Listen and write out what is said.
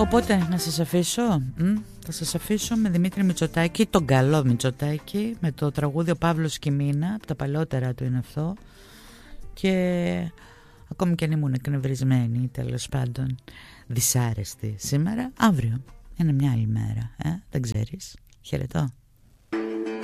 Οπότε να σας αφήσω, θα σας αφήσω με Δημήτρη Μητσοτάκη, τον καλό Μητσοτάκη, με το τραγούδι Ο Παύλος και η Μίνα, από τα παλαιότερα του είναι αυτό. Και ακόμη και αν ήμουν εκνευρισμένη, τέλος πάντων δυσάρεστη σήμερα, αύριο είναι μια άλλη μέρα, δεν ξέρεις. Χαιρετώ.